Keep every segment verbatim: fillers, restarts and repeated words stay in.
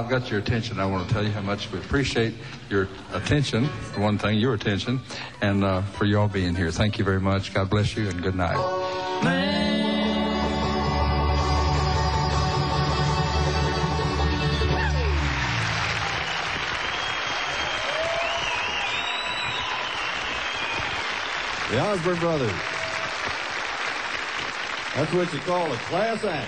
I've got your attention. I want to tell you how much we appreciate your attention, for one thing, your attention, and uh, for you all being here. Thank you very much. God bless you, and good night. Man. The Osborne Brothers. That's what you call a class act.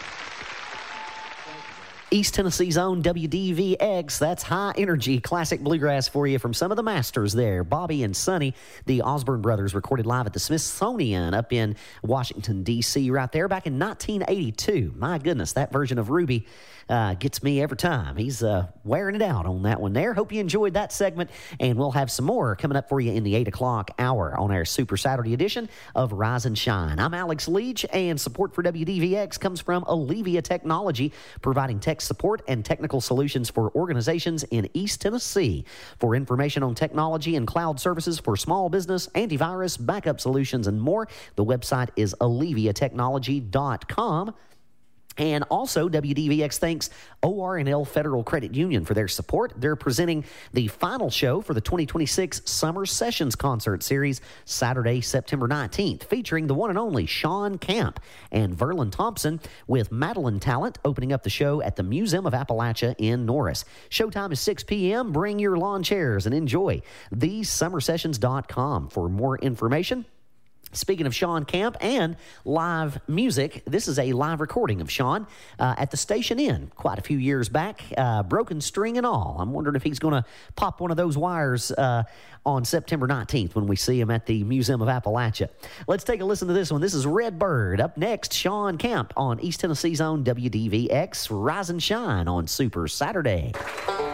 East Tennessee's own W D V X. That's high energy classic bluegrass for you from some of the masters there. Bobby and Sonny, the Osborne Brothers, recorded live at the Smithsonian up in Washington, D C right there back in nineteen eighty-two. My goodness, that version of Ruby uh, gets me every time. He's uh, wearing it out on that one there. Hope you enjoyed that segment, and we'll have some more coming up for you in the eight o'clock hour on our Super Saturday edition of Rise and Shine. I'm Alex Leach, and support for W D V X comes from Allevia Technology, providing tech support and technical solutions for organizations in East Tennessee. For information on technology and cloud services for small business, antivirus, backup solutions, and more, the website is allevia technology dot com. And also, W D V X thanks O R and L Federal Credit Union for their support. They're presenting the final show for the twenty twenty-six Summer Sessions Concert Series, Saturday, September nineteenth, featuring the one and only Sean Camp and Verlin Thompson with Madeline Talent opening up the show at the Museum of Appalachia in Norris. Showtime is six p.m. Bring your lawn chairs and enjoy. the summer sessions dot com for more information. Speaking of Sean Camp and live music, this is a live recording of Sean uh, at the Station Inn quite a few years back, uh, broken string and all. I'm wondering if he's going to pop one of those wires uh, on September nineteenth when we see him at the Museum of Appalachia. Let's take a listen to this one. This is Red Bird. Up next, Sean Camp on East Tennessee's own W D V X. Rise and Shine on Super Saturday.